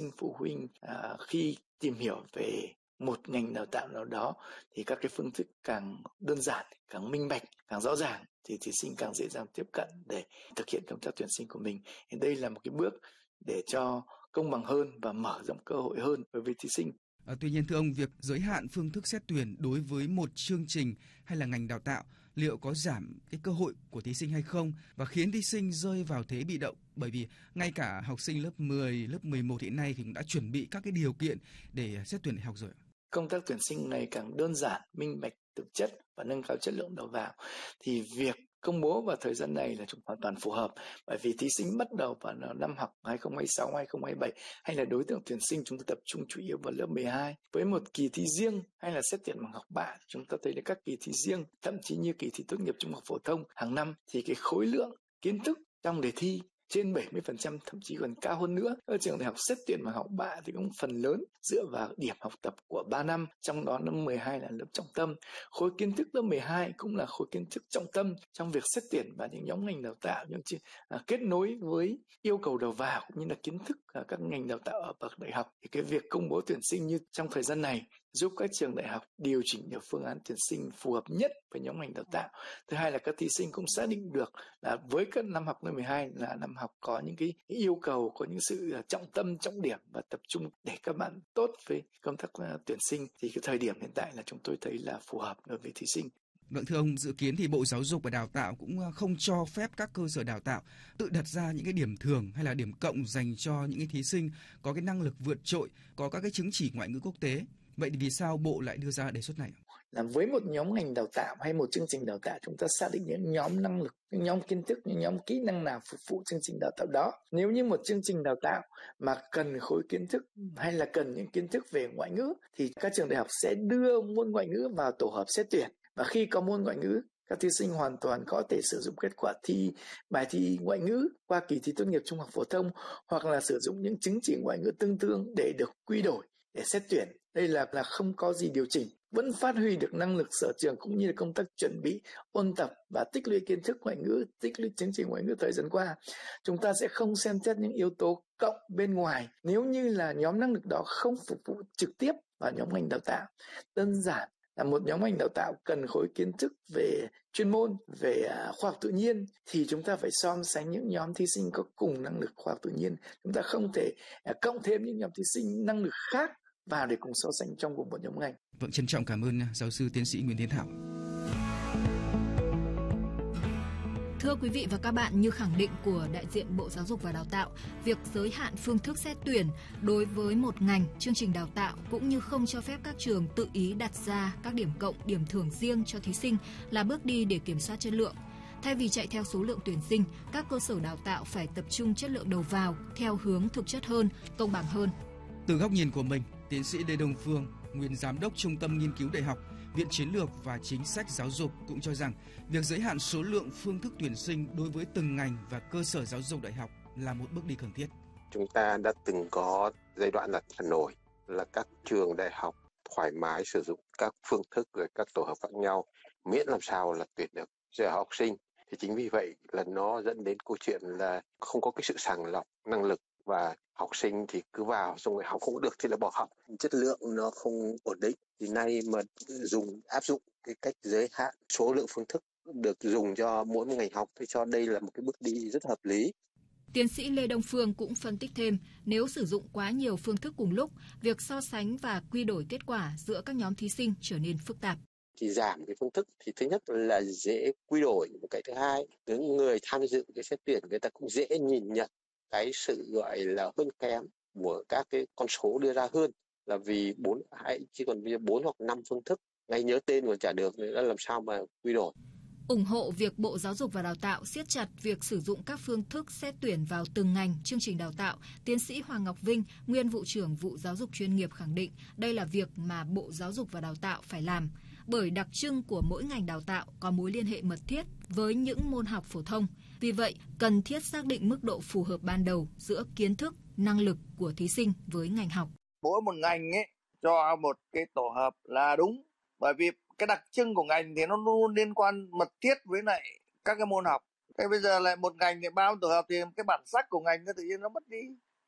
phụ huynh khi tìm hiểu về một ngành đào tạo nào đó thì các cái phương thức càng đơn giản, càng minh bạch, càng rõ ràng thì thí sinh càng dễ dàng tiếp cận để thực hiện công tác tuyển sinh của mình. Thì đây là một cái bước để cho công bằng hơn và mở rộng cơ hội hơn đối với thí sinh. Tuy nhiên thưa ông, việc giới hạn phương thức xét tuyển đối với một chương trình hay là ngành đào tạo liệu có giảm cái cơ hội của thí sinh hay không và khiến thí sinh rơi vào thế bị động, bởi vì ngay cả học sinh lớp 10, lớp 11 hiện nay thì cũng đã chuẩn bị các cái điều kiện để xét tuyển đại học rồi. Công tác tuyển sinh ngày càng đơn giản, minh bạch, thực chất và nâng cao chất lượng đầu vào thì việc công bố vào thời gian này là hoàn toàn phù hợp, bởi vì thí sinh bắt đầu vào năm học 2026, 2027 hay là đối tượng tuyển sinh chúng ta tập trung chủ yếu vào lớp 12 với một kỳ thi riêng hay là xét tuyển bằng học bạ. Chúng ta thấy là các kỳ thi riêng, thậm chí như kỳ thi tốt nghiệp trung học phổ thông hàng năm thì cái khối lượng kiến thức trong đề thi trên 70%, thậm chí còn cao hơn nữa. Ở trường đại học xét tuyển bằng học bạ thì cũng phần lớn dựa vào điểm học tập của 3 năm, trong đó năm 12 là lớp trọng tâm. Khối kiến thức lớp 12 cũng là khối kiến thức trọng tâm trong việc xét tuyển vào những nhóm ngành đào tạo, kết nối với yêu cầu đầu vào cũng như là kiến thức các ngành đào tạo ở bậc đại học. Thì cái việc công bố tuyển sinh như trong thời gian này giúp các trường đại học điều chỉnh được phương án tuyển sinh phù hợp nhất với nhóm ngành đào tạo. Thứ hai là các thí sinh cũng xác định được là với các năm học lớp 12 là năm học có những cái yêu cầu, có những sự trọng tâm, trọng điểm và tập trung để các bạn tốt với công tác tuyển sinh, thì cái thời điểm hiện tại là chúng tôi thấy là phù hợp đối với thí sinh. Vâng, thưa ông, dự kiến thì Bộ Giáo dục và Đào tạo cũng không cho phép các cơ sở đào tạo tự đặt ra những cái điểm thường hay là điểm cộng dành cho những cái thí sinh có cái năng lực vượt trội, có các cái chứng chỉ ngoại ngữ quốc tế. Vậy thì vì sao Bộ lại đưa ra đề xuất này? Là với một nhóm ngành đào tạo hay một chương trình đào tạo, chúng ta xác định những nhóm năng lực, những nhóm kiến thức, những nhóm kỹ năng nào phục vụ chương trình đào tạo đó. Nếu như một chương trình đào tạo mà cần khối kiến thức hay là cần những kiến thức về ngoại ngữ thì các trường đại học sẽ đưa môn ngoại ngữ vào tổ hợp xét tuyển. Và khi có môn ngoại ngữ, các thí sinh hoàn toàn có thể sử dụng kết quả thi bài thi ngoại ngữ qua kỳ thi tốt nghiệp trung học phổ thông hoặc là sử dụng những chứng chỉ ngoại ngữ tương đương để được quy đổi để xét tuyển. Đây là không có gì điều chỉnh, vẫn phát huy được năng lực sở trường cũng như là công tác chuẩn bị, ôn tập và tích lũy kiến thức ngoại ngữ, tích lũy chứng chỉ ngoại ngữ thời gian qua. Chúng ta sẽ không xem xét những yếu tố cộng bên ngoài nếu như là nhóm năng lực đó không phục vụ trực tiếp vào nhóm ngành đào tạo. Đơn giản là một nhóm ngành đào tạo cần khối kiến thức về chuyên môn, về khoa học tự nhiên thì chúng ta phải so sánh những nhóm thí sinh có cùng năng lực khoa học tự nhiên. Chúng ta không thể cộng thêm những nhóm thí sinh năng lực khác vào để cùng so sánh trong cùng một nhóm ngành. Vâng, trân trọng cảm ơn giáo sư tiến sĩ Nguyễn Tiến Thảo. Thưa quý vị và các bạn, như khẳng định của đại diện Bộ Giáo dục và Đào tạo, việc giới hạn phương thức xét tuyển đối với một ngành, chương trình đào tạo cũng như không cho phép các trường tự ý đặt ra các điểm cộng, điểm thưởng riêng cho thí sinh là bước đi để kiểm soát chất lượng. Thay vì chạy theo số lượng tuyển sinh, các cơ sở đào tạo phải tập trung chất lượng đầu vào theo hướng thực chất hơn, công bằng hơn. Từ góc nhìn của mình, tiến sĩ Lê Đông Phương, nguyên giám đốc Trung tâm Nghiên cứu Đại học, Viện Chiến lược và Chính sách Giáo dục cũng cho rằng việc giới hạn số lượng phương thức tuyển sinh đối với từng ngành và cơ sở giáo dục đại học là một bước đi cần thiết. Chúng ta đã từng có giai đoạn là Hà Nội là các trường đại học thoải mái sử dụng các phương thức rồi các tổ hợp khác nhau, miễn làm sao là tuyển được học sinh. Thì chính vì vậy là nó dẫn đến câu chuyện là không có cái sự sàng lọc năng lực và học sinh thì cứ vào xong rồi học không được thì là bỏ học, chất lượng nó không ổn định. Thì nay mà áp dụng cái cách giới hạn số lượng phương thức được dùng cho mỗi một ngành học thì cho đây là một cái bước đi rất hợp lý. Tiến sĩ Lê Đông Phương cũng phân tích thêm, nếu sử dụng quá nhiều phương thức cùng lúc, việc so sánh và quy đổi kết quả giữa các nhóm thí sinh trở nên phức tạp. Thì giảm cái phương thức thì thứ nhất là dễ quy đổi, một cái thứ hai, những người tham dự cái xét tuyển người ta cũng dễ nhìn nhận cái sự gọi là hơn kém của các cái con số đưa ra hơn, là vì chỉ còn 4 hoặc 5 phương thức, ngay nhớ tên còn chả được nữa, làm sao mà quy đổi. Ủng hộ việc Bộ Giáo dục và Đào tạo siết chặt việc sử dụng các phương thức xét tuyển vào từng ngành, chương trình đào tạo, tiến sĩ Hoàng Ngọc Vinh, nguyên vụ trưởng vụ giáo dục chuyên nghiệp khẳng định đây là việc mà Bộ Giáo dục và Đào tạo phải làm, bởi đặc trưng của mỗi ngành đào tạo có mối liên hệ mật thiết với những môn học phổ thông. Vì vậy, cần thiết xác định mức độ phù hợp ban đầu giữa kiến thức, năng lực của thí sinh với ngành học. Mỗi một ngành cho một cái tổ hợp là đúng, bởi vì cái đặc trưng của ngành thì nó luôn liên quan mật thiết với lại các cái môn học. Thế bây giờ lại một ngành thì bao tổ hợp thì cái bản sắc của ngành nó tự nhiên nó mất đi.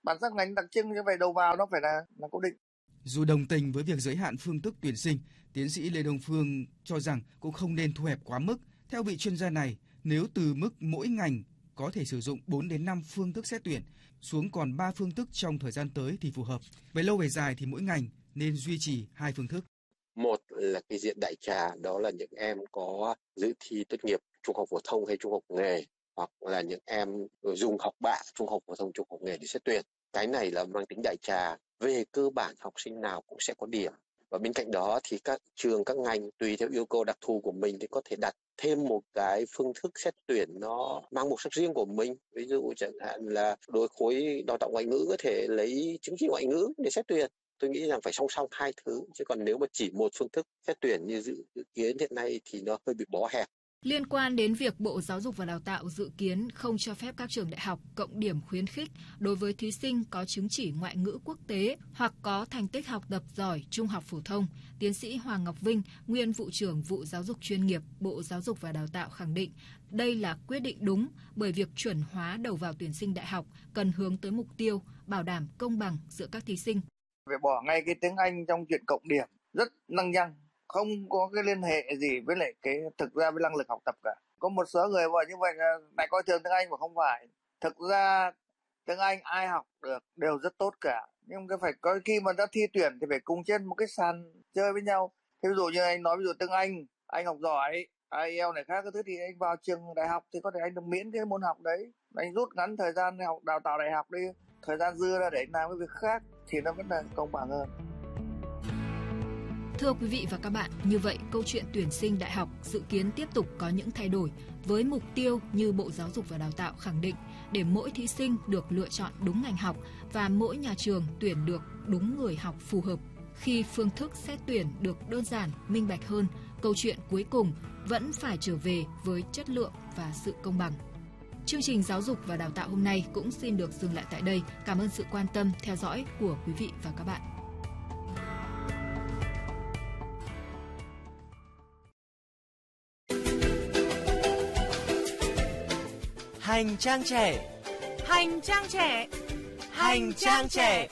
bản sắc ngành đặc trưng như vậy đầu vào nó phải là cố định. Dù đồng tình với việc giới hạn phương thức tuyển sinh, tiến sĩ Lê Đông Phương cho rằng cũng không nên thu hẹp quá mức. Theo vị chuyên gia này, nếu từ mức mỗi ngành có thể sử dụng 4 đến 5 phương thức xét tuyển xuống còn 3 phương thức trong thời gian tới thì phù hợp. Về lâu về dài thì mỗi ngành nên duy trì 2 phương thức. Một là cái diện đại trà, đó là những em có dự thi tốt nghiệp trung học phổ thông hay trung học nghề, hoặc là những em dùng học bạ trung học phổ thông trung học nghề để xét tuyển. Cái này là mang tính đại trà, về cơ bản học sinh nào cũng sẽ có điểm. Và bên cạnh đó thì các trường, các ngành tùy theo yêu cầu đặc thù của mình thì có thể đặt thêm một cái phương thức xét tuyển nó mang một sắc riêng của mình. Ví dụ chẳng hạn là đối khối đào tạo ngoại ngữ có thể lấy chứng chỉ ngoại ngữ để xét tuyển. Tôi nghĩ rằng phải song song 2 thứ, chứ còn nếu mà chỉ một phương thức xét tuyển như dự kiến hiện nay thì nó hơi bị bó hẹp. Liên quan đến việc Bộ Giáo dục và Đào tạo dự kiến không cho phép các trường đại học cộng điểm khuyến khích đối với thí sinh có chứng chỉ ngoại ngữ quốc tế hoặc có thành tích học tập giỏi trung học phổ thông, tiến sĩ Hoàng Ngọc Vinh, nguyên vụ trưởng vụ giáo dục chuyên nghiệp Bộ Giáo dục và Đào tạo khẳng định đây là quyết định đúng bởi việc chuẩn hóa đầu vào tuyển sinh đại học cần hướng tới mục tiêu bảo đảm công bằng giữa các thí sinh. Phải bỏ ngay cái tiếng Anh trong chuyện cộng điểm, rất lăng nhăng, không có cái liên hệ gì với lại cái thực ra với năng lực học tập cả. Có một số người bảo như vậy là lại coi thường tiếng Anh mà không phải. Thực ra tiếng Anh ai học được đều rất tốt cả, nhưng cái phải có khi mà đã thi tuyển thì phải cùng trên một cái sàn chơi với nhau. Ví dụ như anh nói ví dụ tiếng anh học giỏi, IELTS này khác cái thứ thì anh vào trường đại học thì có thể anh được miễn cái môn học đấy, anh rút ngắn thời gian học đào tạo đại học đi, thời gian dư ra để anh làm cái việc khác thì nó vẫn là công bằng hơn. Thưa quý vị và các bạn, như vậy câu chuyện tuyển sinh đại học dự kiến tiếp tục có những thay đổi với mục tiêu như Bộ Giáo dục và Đào tạo khẳng định để mỗi thí sinh được lựa chọn đúng ngành học và mỗi nhà trường tuyển được đúng người học phù hợp. Khi phương thức xét tuyển được đơn giản, minh bạch hơn, câu chuyện cuối cùng vẫn phải trở về với chất lượng và sự công bằng. Chương trình Giáo dục và Đào tạo hôm nay cũng xin được dừng lại tại đây. Cảm ơn sự quan tâm, theo dõi của quý vị và các bạn. Hành trang trẻ. Hành trang trẻ. Hành trang trẻ.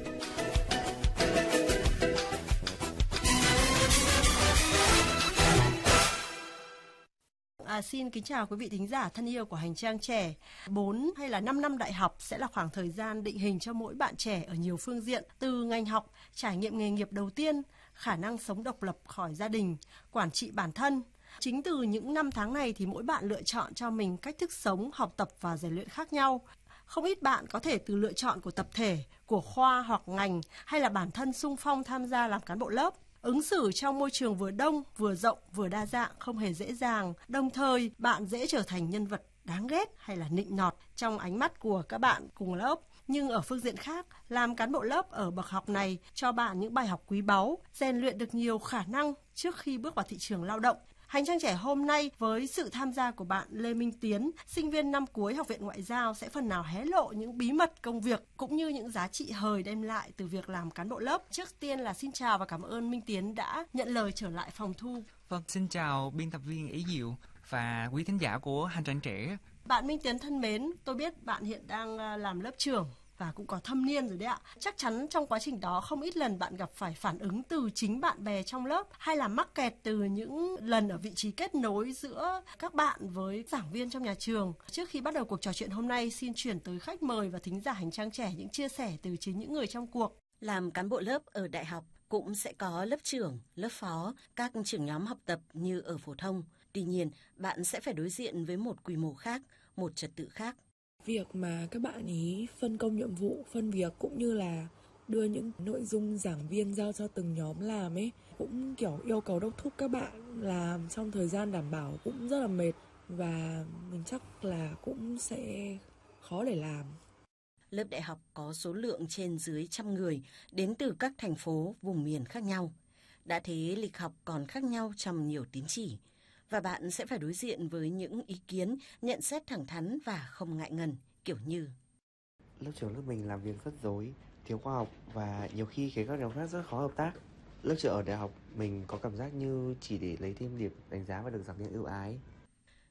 Xin kính chào quý vị thính giả thân yêu của Hành trang trẻ. 4 hay là 5 năm đại học sẽ là khoảng thời gian định hình cho mỗi bạn trẻ ở nhiều phương diện, từ ngành học, trải nghiệm nghề nghiệp đầu tiên, khả năng sống độc lập khỏi gia đình, quản trị bản thân. Chính từ những năm tháng này thì mỗi bạn lựa chọn cho mình cách thức sống, học tập và rèn luyện khác nhau. Không ít bạn có thể từ lựa chọn của tập thể, của khoa hoặc ngành hay là bản thân xung phong tham gia làm cán bộ lớp. Ứng xử trong môi trường vừa đông, vừa rộng, vừa đa dạng không hề dễ dàng. Đồng thời, bạn dễ trở thành nhân vật đáng ghét hay là nịnh nọt trong ánh mắt của các bạn cùng lớp. Nhưng ở phương diện khác, làm cán bộ lớp ở bậc học này cho bạn những bài học quý báu, rèn luyện được nhiều khả năng trước khi bước vào thị trường lao động. Hành trang trẻ hôm nay với sự tham gia của bạn Lê Minh Tiến, sinh viên năm cuối Học viện Ngoại giao sẽ phần nào hé lộ những bí mật công việc cũng như những giá trị hời đem lại từ việc làm cán bộ lớp. Trước tiên là xin chào và cảm ơn Minh Tiến đã nhận lời trở lại phòng thu. Vâng, xin chào biên tập viên Ý Diệu và quý thính giả của Hành trang trẻ. Bạn Minh Tiến thân mến, tôi biết bạn hiện đang làm lớp trưởng và cũng có thâm niên rồi đấy ạ. Chắc chắn trong quá trình đó không ít lần bạn gặp phải phản ứng từ chính bạn bè trong lớp hay là mắc kẹt từ những lần ở vị trí kết nối giữa các bạn với giảng viên trong nhà trường. Trước khi bắt đầu cuộc trò chuyện hôm nay, xin chuyển tới khách mời và thính giả Hành trang trẻ những chia sẻ từ chính những người trong cuộc. Làm cán bộ lớp ở đại học cũng sẽ có lớp trưởng, lớp phó, các trưởng nhóm học tập như ở phổ thông. Tuy nhiên, bạn sẽ phải đối diện với một quy mô khác, một trật tự khác. Việc mà các bạn ý phân công nhiệm vụ, phân việc cũng như là đưa những nội dung giảng viên giao cho từng nhóm làm ấy, cũng kiểu yêu cầu đốc thúc các bạn làm trong thời gian đảm bảo cũng rất là mệt và mình chắc là cũng sẽ khó để làm. Lớp đại học có số lượng trên dưới 100 người đến từ các thành phố, vùng miền khác nhau. Đã thế lịch học còn khác nhau trong nhiều tín chỉ. Và bạn sẽ phải đối diện với những ý kiến, nhận xét thẳng thắn và không ngại ngần, kiểu như: lớp trưởng lớp mình làm việc rất rối, thiếu khoa học và nhiều khi khiến các nhóm khác rất khó hợp tác. Lớp trưởng ở đại học mình có cảm giác như chỉ để lấy thêm điểm đánh giá và được giảng viên ưu ái.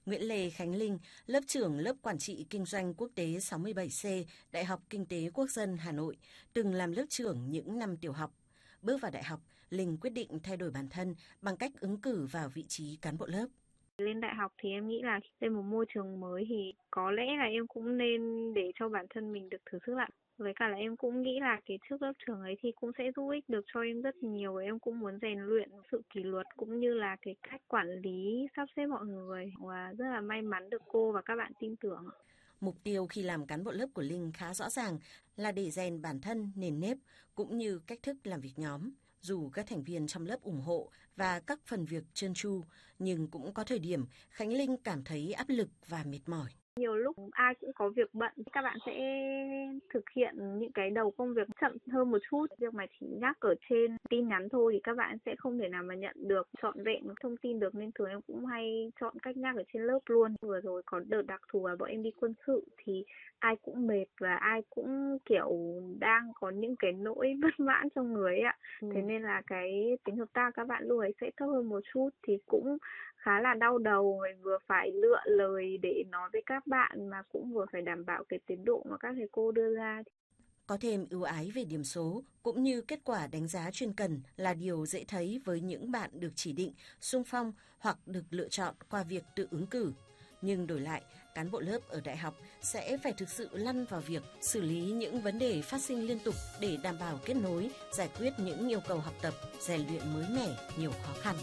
Nguyễn Lê Khánh Linh, lớp trưởng lớp Quản trị Kinh doanh Quốc tế 67C, Đại học Kinh tế Quốc dân Hà Nội, từng làm lớp trưởng những năm tiểu học. Bước vào đại học, Linh quyết định thay đổi bản thân bằng cách ứng cử vào vị trí cán bộ lớp. Lên đại học thì em nghĩ là lên một môi trường mới thì có lẽ là em cũng nên để cho bản thân mình được thử sức lại. Với cả là em cũng nghĩ là cái chức lớp trưởng ấy thì cũng sẽ giúp ích được cho em rất nhiều. Và em cũng muốn rèn luyện sự kỷ luật cũng như là cái cách quản lý, sắp xếp mọi người. Và rất là may mắn được cô và các bạn tin tưởng. Mục tiêu khi làm cán bộ lớp của Linh khá rõ ràng là để rèn bản thân, nền nếp cũng như cách thức làm việc nhóm. Dù các thành viên trong lớp ủng hộ và các phần việc trơn tru, nhưng cũng có thời điểm Khánh Linh cảm thấy áp lực và mệt mỏi. Nhiều lúc ai cũng có việc bận, các bạn sẽ thực hiện những cái đầu công việc chậm hơn một chút. Việc mà chỉ nhắc ở trên tin nhắn thôi thì các bạn sẽ không thể nào mà nhận được trọn vẹn thông tin được, nên thường em cũng hay chọn cách nhắc ở trên lớp luôn. Vừa rồi có đợt đặc thù là bọn em đi quân sự thì ai cũng mệt và ai cũng kiểu đang có những cái nỗi bất mãn trong người ấy ạ. Thế nên là cái tính hợp tác các bạn lúc ấy sẽ thấp hơn một chút, thì cũng khá là đau đầu, vừa phải lựa lời để nói với các bạn mà cũng vừa phải đảm bảo cái tiến độ mà các thầy cô đưa ra. Có thêm ưu ái về điểm số cũng như kết quả đánh giá chuyên cần là điều dễ thấy với những bạn được chỉ định, xung phong hoặc được lựa chọn qua việc tự ứng cử. Nhưng đổi lại, cán bộ lớp ở đại học sẽ phải thực sự lăn vào việc xử lý những vấn đề phát sinh liên tục để đảm bảo kết nối, giải quyết những yêu cầu học tập, rèn luyện mới mẻ, nhiều khó khăn.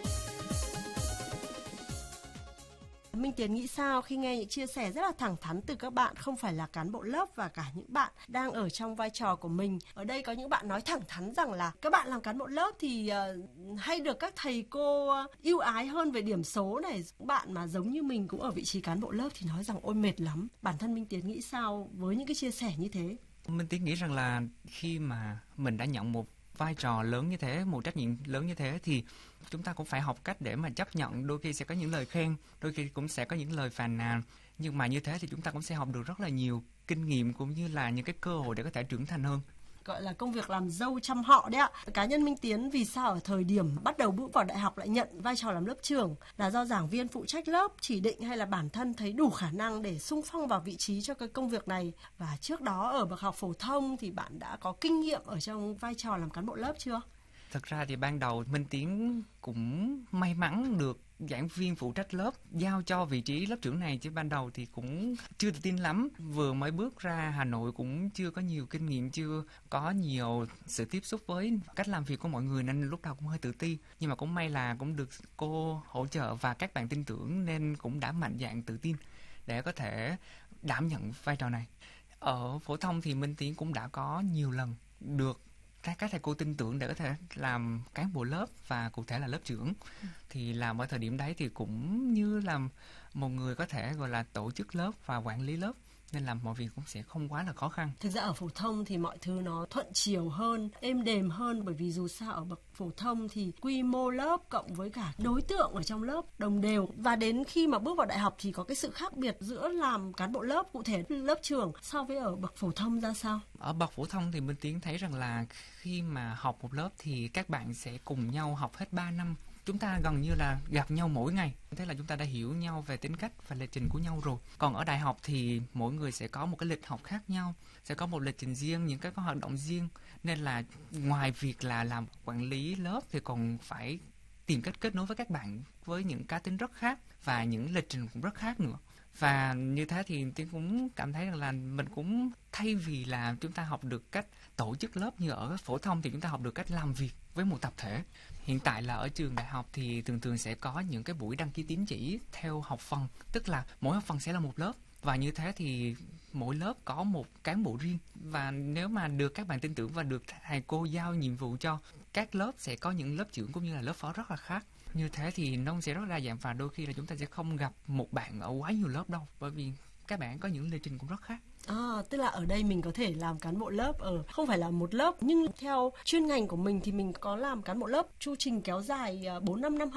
Minh Tiến nghĩ sao khi nghe những chia sẻ rất là thẳng thắn từ các bạn không phải là cán bộ lớp và cả những bạn đang ở trong vai trò của mình? Ở đây có những bạn nói thẳng thắn rằng là các bạn làm cán bộ lớp thì hay được các thầy cô ưu ái hơn về điểm số này. Bạn mà giống như mình cũng ở vị trí cán bộ lớp thì nói rằng ôi mệt lắm. Bản thân Minh Tiến nghĩ sao với những cái chia sẻ như thế? Minh Tiến nghĩ rằng là khi mà mình đã nhận một vai trò lớn như thế, một trách nhiệm lớn như thế thì chúng ta cũng phải học cách để mà chấp nhận. Đôi khi sẽ có những lời khen, đôi khi cũng sẽ có những lời phàn nàn, nhưng mà như thế thì chúng ta cũng sẽ học được rất là nhiều kinh nghiệm cũng như là những cái cơ hội để có thể trưởng thành hơn. Gọi là công việc làm dâu trăm họ đấy ạ. Cá nhân Minh Tiến vì sao ở thời điểm bắt đầu bước vào đại học lại nhận vai trò làm lớp trưởng, là do giảng viên phụ trách lớp chỉ định hay là bản thân thấy đủ khả năng để xung phong vào vị trí cho cái công việc này? Và trước đó ở bậc học phổ thông thì bạn đã có kinh nghiệm ở trong vai trò làm cán bộ lớp chưa? Thật ra thì ban đầu Minh Tiến cũng may mắn được giảng viên phụ trách lớp giao cho vị trí lớp trưởng này, chứ ban đầu thì cũng chưa tự tin lắm. Vừa mới bước ra Hà Nội cũng chưa có nhiều kinh nghiệm, chưa có nhiều sự tiếp xúc với cách làm việc của mọi người nên lúc đầu cũng hơi tự ti. Nhưng mà cũng may là cũng được cô hỗ trợ và các bạn tin tưởng nên cũng đã mạnh dạn tự tin để có thể đảm nhận vai trò này. Ở phổ thông thì Minh Tiến cũng đã có nhiều lần được các thầy cô tin tưởng để có thể làm cán bộ lớp và cụ thể là lớp trưởng. Thì làm ở thời điểm đấy thì cũng như là một người có thể gọi là tổ chức lớp và quản lý lớp, nên làm mọi việc cũng sẽ không quá là khó khăn. Thực ra ở phổ thông thì mọi thứ nó thuận chiều hơn, êm đềm hơn, bởi vì dù sao ở bậc phổ thông thì quy mô lớp cộng với cả đối tượng ở trong lớp đồng đều. Và đến khi mà bước vào đại học thì có cái sự khác biệt giữa làm cán bộ lớp, cụ thể lớp trưởng, so với ở bậc phổ thông ra sao? Ở bậc phổ thông thì Minh Tiến thấy rằng là khi mà học một lớp thì các bạn sẽ cùng nhau học hết 3 năm. Chúng ta gần như là gặp nhau mỗi ngày. Thế là chúng ta đã hiểu nhau về tính cách và lịch trình của nhau rồi. Còn ở đại học thì mỗi người sẽ có một cái lịch học khác nhau, sẽ có một lịch trình riêng, những cái có hoạt động riêng. Nên là ngoài việc là làm quản lý lớp thì còn phải tìm cách kết nối với các bạn với những cá tính rất khác và những lịch trình cũng rất khác nữa. Và như thế thì Tiến cũng cảm thấy rằng là mình cũng thay vì là chúng ta học được cách tổ chức lớp như ở phổ thông thì chúng ta học được cách làm việc với một tập thể. Hiện tại là ở trường đại học thì thường sẽ có những cái buổi đăng ký tín chỉ theo học phần, tức là mỗi học phần sẽ là một lớp. Và như thế thì mỗi lớp có một cán bộ riêng. Và nếu mà được các bạn tin tưởng và được thầy cô giao nhiệm vụ cho, các lớp sẽ có những lớp trưởng cũng như là lớp phó rất là khác. Như thế thì nó sẽ rất đa dạng và đôi khi là chúng ta sẽ không gặp một bạn ở quá nhiều lớp đâu, bởi vì các bạn có những lịch trình cũng rất khác. Tức là ở đây mình có thể làm cán bộ lớp ở không phải là một lớp, nhưng theo chuyên ngành của mình thì mình có làm cán bộ lớp chu trình kéo dài 4-5 năm học không?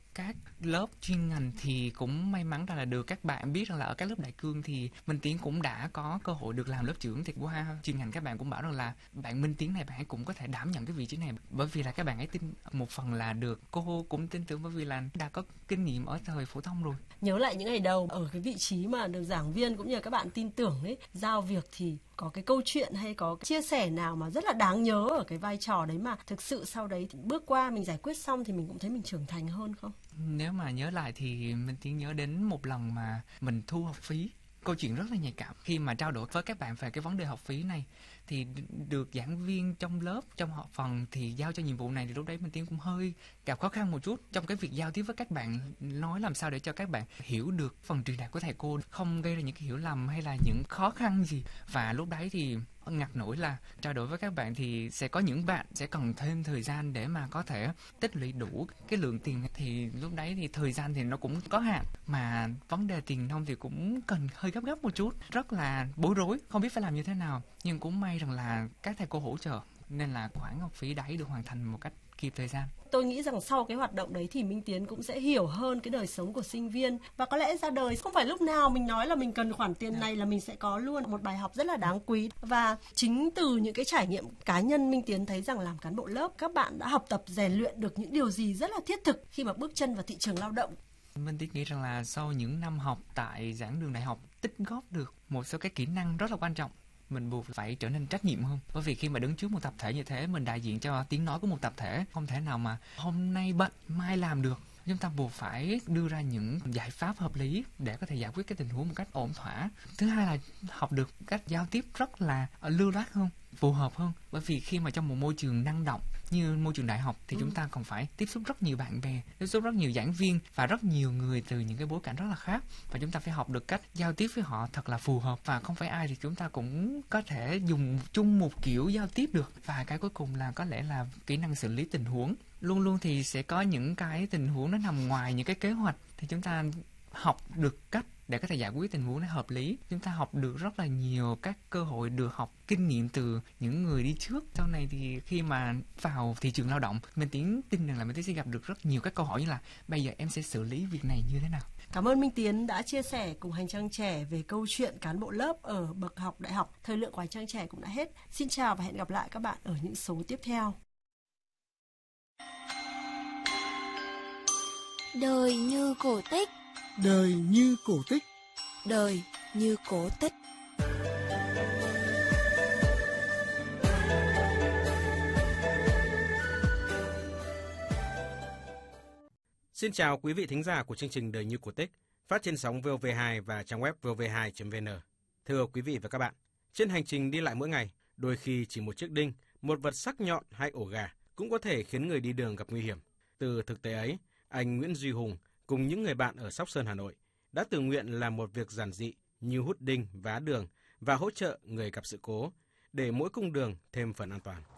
các lớp chuyên ngành thì cũng may mắn là được các bạn biết rằng là ở các lớp đại cương thì Minh Tiến cũng đã có cơ hội được làm lớp trưởng. Thì qua chuyên ngành các bạn cũng bảo rằng là bạn Minh Tiến này bạn ấy cũng có thể đảm nhận cái vị trí này, bởi vì là các bạn ấy tin một phần là được cô cũng tin tưởng bởi vì là đã có kinh nghiệm ở thời phổ thông rồi. Nhớ lại những ngày đầu ở cái vị trí mà được giảng viên cũng như là các bạn tin tưởng ấy, giao việc thì có cái câu chuyện hay có cái chia sẻ nào mà rất là đáng nhớ ở cái vai trò đấy mà thực sự sau đấy thì bước qua mình giải quyết xong thì mình cũng thấy mình trưởng thành hơn không? Nếu mà nhớ lại thì mình chỉ nhớ đến một lần mà mình thu học phí. Câu chuyện rất là nhạy cảm khi mà trao đổi với các bạn về cái vấn đề học phí này, thì được giảng viên trong lớp, trong học phần thì giao cho nhiệm vụ này, thì lúc đấy Minh Tiến cũng hơi gặp khó khăn một chút trong cái việc giao tiếp với các bạn, nói làm sao để cho các bạn hiểu được phần truyền đạt của thầy cô, không gây ra những cái hiểu lầm hay là những khó khăn gì. Và lúc đấy thì ngặt nổi là trao đổi với các bạn thì sẽ có những bạn sẽ cần thêm thời gian để mà có thể tích lũy đủ cái lượng tiền, thì lúc đấy thì thời gian thì nó cũng có hạn, mà vấn đề tiền nong thì cũng cần hơi gấp một chút, rất là bối rối, không biết phải làm như thế nào. Nhưng cũng may rằng là các thầy cô hỗ trợ nên là khoản học phí đấy được hoàn thành một cách kịp thời gian. Tôi nghĩ rằng sau cái hoạt động đấy thì Minh Tiến cũng sẽ hiểu hơn cái đời sống của sinh viên, và có lẽ ra đời không phải lúc nào mình nói là mình cần khoản tiền này là mình sẽ có luôn. Một bài học rất là đáng quý, và chính từ những cái trải nghiệm cá nhân Minh Tiến thấy rằng làm cán bộ lớp các bạn đã học tập rèn luyện được những điều gì rất là thiết thực khi mà bước chân vào thị trường lao động. Minh Tiến nghĩ rằng là sau những năm học tại giảng đường đại học tích góp được một số cái kỹ năng rất là quan trọng. Mình buộc phải trở nên trách nhiệm hơn, bởi vì khi mà đứng trước một tập thể như thế, mình đại diện cho tiếng nói của một tập thể, không thể nào mà hôm nay bận mai làm được. Chúng ta buộc phải đưa ra những giải pháp hợp lý để có thể giải quyết cái tình huống một cách ổn thỏa. Thứ hai là học được cách giao tiếp rất là lưu loát hơn, phù hợp hơn, bởi vì khi mà trong một môi trường năng động như môi trường đại học thì chúng ta còn phải tiếp xúc rất nhiều bạn bè, tiếp xúc rất nhiều giảng viên và rất nhiều người từ những cái bối cảnh rất là khác, và chúng ta phải học được cách giao tiếp với họ thật là phù hợp, và không phải ai thì chúng ta cũng có thể dùng chung một kiểu giao tiếp được. Và cái cuối cùng là có lẽ là kỹ năng xử lý tình huống. Luôn luôn thì sẽ có những cái tình huống nó nằm ngoài những cái kế hoạch, thì chúng ta học được cách để có thể giải quyết tình huống nó hợp lý. Chúng ta học được rất là nhiều các cơ hội được học kinh nghiệm từ những người đi trước. Sau này thì khi mà vào thị trường lao động, Minh Tiến tin rằng là Minh Tiến sẽ gặp được rất nhiều các câu hỏi như là bây giờ em sẽ xử lý việc này như thế nào. Cảm ơn Minh Tiến đã chia sẻ cùng Hành Trang Trẻ về câu chuyện cán bộ lớp ở bậc học đại học. Thời lượng của Hành Trang Trẻ cũng đã hết. Xin chào và hẹn gặp lại các bạn ở những số tiếp theo. Đời như cổ tích. Đời như cổ tích. Đời như cổ tích. Xin chào quý vị thính giả của chương trình Đời như cổ tích, phát trên sóng VOV2 và trang web vov2.vn. Thưa quý vị và các bạn, trên hành trình đi lại mỗi ngày, đôi khi chỉ một chiếc đinh, một vật sắc nhọn hay ổ gà cũng có thể khiến người đi đường gặp nguy hiểm. Từ thực tế ấy, anh Nguyễn Duy Hùng cùng những người bạn ở Sóc Sơn, Hà Nội đã tự nguyện làm một việc giản dị như hút đinh, vá đường và hỗ trợ người gặp sự cố để mỗi cung đường thêm phần an toàn.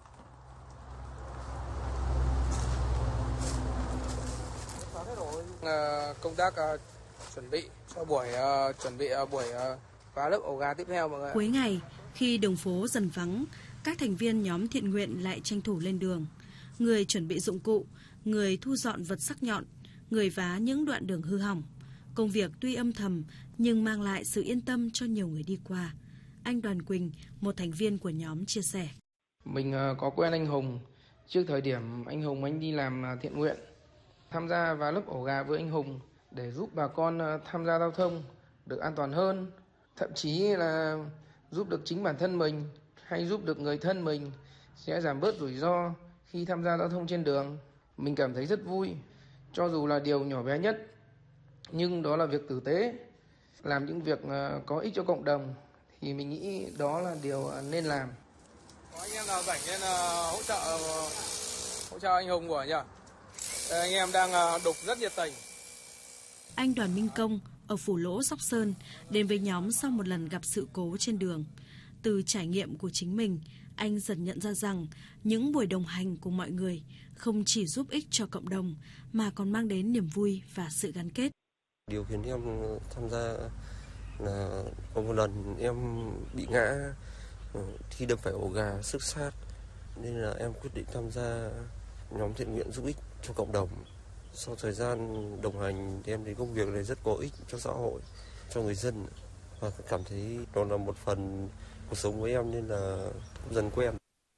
Công tác chuẩn bị cho buổi phá lớp ổ gà tiếp theo mọi người. Cuối ngày, khi đường phố dần vắng, các thành viên nhóm thiện nguyện lại tranh thủ lên đường. Người chuẩn bị dụng cụ, người thu dọn vật sắc nhọn, người vá những đoạn đường hư hỏng. Công việc tuy âm thầm nhưng mang lại sự yên tâm cho nhiều người đi qua. Anh Đoàn Quỳnh, một thành viên của nhóm chia sẻ. Mình có quen anh Hùng. Trước thời điểm anh Hùng anh đi làm thiện nguyện, tham gia vào lớp ổ gà với anh Hùng để giúp bà con tham gia giao thông được an toàn hơn. Thậm chí là giúp được chính bản thân mình hay giúp được người thân mình sẽ giảm bớt rủi ro khi tham gia giao thông trên đường. Mình cảm thấy rất vui, cho dù là điều nhỏ bé nhất, nhưng đó là việc tử tế. Làm những việc có ích cho cộng đồng thì mình nghĩ đó là điều nên làm. Có anh em nào rảnh nên hỗ trợ anh Hùng của nhỉ? Anh em đang đục rất nhiệt tình. Anh Đoàn Minh Công ở Phủ Lỗ, Sóc Sơn đến với nhóm sau một lần gặp sự cố trên đường. Từ trải nghiệm của chính mình, anh dần nhận ra rằng những buổi đồng hành cùng mọi người không chỉ giúp ích cho cộng đồng mà còn mang đến niềm vui và sự gắn kết. Điều khiến em tham gia là có một lần em bị ngã khi đâm phải ổ gà xước sát, nên là em quyết định tham gia nhóm thiện nguyện giúp ích cho cộng đồng. Sau thời gian đồng hành thì em thấy công việc này rất có ích cho xã hội, cho người dân, và cảm thấy đó là một phần cuộc sống của em nên là cũng dần quen.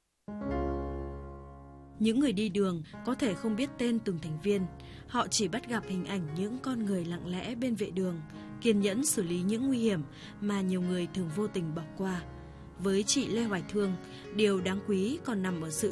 Những người đi đường có thể không biết tên từng thành viên, họ chỉ bắt gặp hình ảnh những con người lặng lẽ bên vệ đường, kiên nhẫn xử lý những nguy hiểm mà nhiều người thường vô tình bỏ qua. Với chị Lê Hoài Thương, điều đáng quý còn nằm ở sự